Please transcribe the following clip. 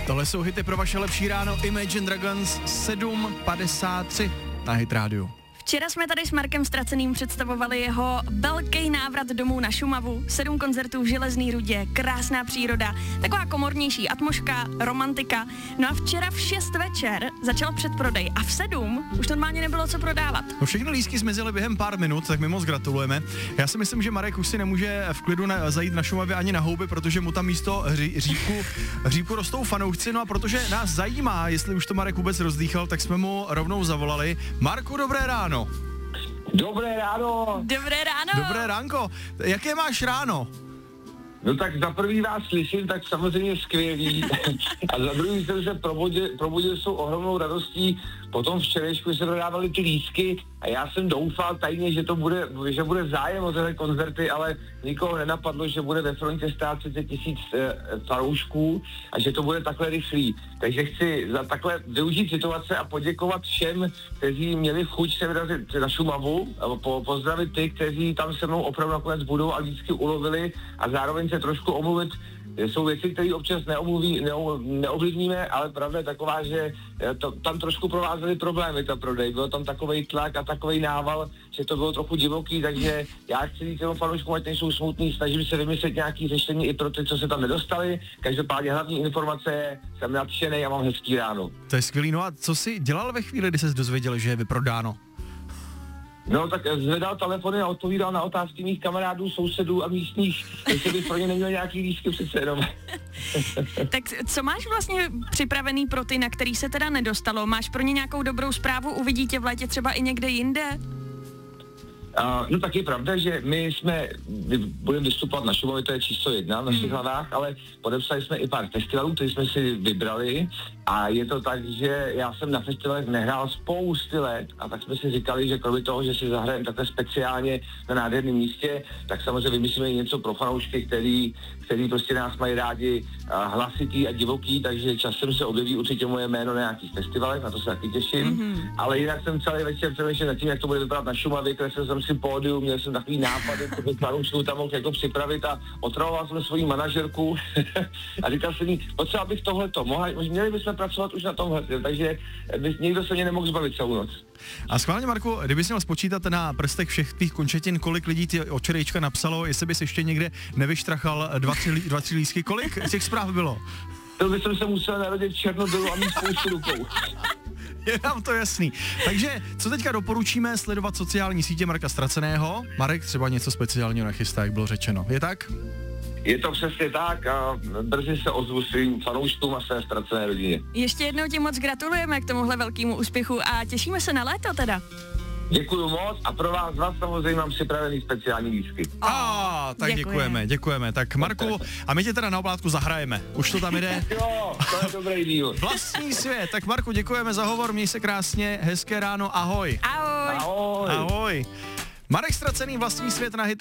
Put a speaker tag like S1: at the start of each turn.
S1: Tohle jsou hity pro vaše lepší ráno. Imagine Dragons 7:53 na Hit Radio.
S2: Včera jsme tady s Markem Straceným představovali jeho velký návrat domů na Šumavu, 7 koncertů v Železný Rudě, krásná příroda, taková komornější atmosféra, romantika. No a včera v 6 večer začal předprodej a v 7 už normálně nebylo co prodávat.
S1: No všechny lístky zmizely během pár minut, tak my moc gratulujeme. Já si myslím, že Marek už si nemůže v klidu zajít na Šumavě ani na houby, protože mu tam místo hříbku rostou fanoušci. No a protože nás zajímá, jestli už to Marek vůbec rozdýchal, tak jsme mu rovnou zavolali. Marku, dobré ráno.
S3: Dobré ráno.
S2: Dobré ráno.
S1: Dobré ránko. Jaké máš ráno?
S3: No tak za prvý vás slyším, tak samozřejmě skvělý. A za druhý jsem se probudil s tou ohromnou radostí. Potom včerejšku se prodávali ty lístky a já jsem doufal tajně, že bude zájem o tyhle koncerty, ale nikoho nenapadlo, že bude ve frontě stát 30 000 fanoušků a že to bude takhle rychlý. Takže chci za takhle využít situace a poděkovat všem, kteří měli chuť se vyrazit na Šumavu, pozdravit ty, kteří tam se mnou opravdu nakonec budou a vždycky ulovili a zároveň se trošku omluvit. Jsou věci, které občas neovlivníme, ale pravda je taková, že tam trošku provázely problémy ta prodej. Byl tam takovej tlak a takovej nával, že to bylo trochu divoký, takže já chci říct těm fanouškům, ať nejsou smutný, snažím se vymyslet nějaký řešení i pro ty, co se tam nedostali. Každopádně hlavní informace je, jsem nadšenej a mám hezký ráno.
S1: To je skvělý. No a co jsi dělal ve chvíli, kdy jsi dozvěděl, že je vyprodáno?
S3: No tak zvedal telefony a odpovídal na otázky mých kamarádů, sousedů a místních, jestli bych pro ně neměl nějaký lístky přece jenom.
S2: Tak co máš vlastně připravený pro ty, na který se teda nedostalo? Máš pro ně nějakou dobrou zprávu? Uvidí tě v létě třeba i někde jinde?
S3: No tak je pravda, že my budeme vystupovat na Šumavě, to je číslo 1 v našich hlavách, ale podepsali jsme i pár festivalů, které jsme si vybrali a je to tak, že já jsem na festivalech nehrál spousty let a tak jsme si říkali, že kromě toho, že si zahrajeme takhle speciálně na nádherném místě, tak samozřejmě vymyslíme něco pro fanoušky, který prostě nás mají rádi hlasitý a divoký, takže časem se objeví určitě moje jméno na nějakých festivalech, na to se taky těším, ale jinak jsem celý večer přemýšlel nad tím, jak to bude vypadat na Šumavě, kreslil jsem si pódium, měl jsem takový nápad, jak to fanoušků tam mohl jako připravit a otravoval jsem svoji manažerku a říkal jsem jí, potřeba bych tohleto, měli bychom pracovat už na tomhle, takže nikdo se mě nemohl zbavit celou noc.
S1: A schválně, Marku, kdybys měl spočítat na prstech všech tvých končetin, kolik lidí ti od včerejška napsalo, jestli bys ještě někde nevyštrachal 2-3 lístky, kolik těch zpráv bylo?
S3: To bych se musel narodit v Černobylu a mít spoustu rukou.
S1: Je nám to jasný. Takže co teďka doporučíme? Sledovat sociální sítě Marka Straceného. Marek třeba něco speciálního nachystá, jak bylo řečeno. Je tak?
S3: Je to přesně tak a brzy se ozvu svým fanouškům a své Ztracené rodině.
S2: Ještě jednou ti moc gratulujeme k tomuhle velkému úspěchu a těšíme se na léto teda.
S3: Děkuju moc a pro vás samozřejmě mám připravený speciální lístky.
S1: Tak děkujeme. Tak Marku, a my tě teda na oplátku zahrajeme. Už to tam jde?
S3: Jo, to je dobrý díl.
S1: Vlastní svět. Tak Marku, děkujeme za hovor, měj se krásně, hezké ráno, ahoj.
S2: Ahoj.
S3: Ahoj.
S1: Ahoj. Marek Stracený, Vlastní svět na Hit